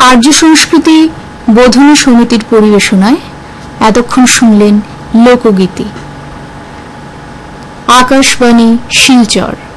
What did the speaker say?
আর্য সংস্কৃতি বোধনা সমিতির পরিবেশনায় এতক্ষণ শুনলেন লোকগীতি। আকাশবাণী শিলচর।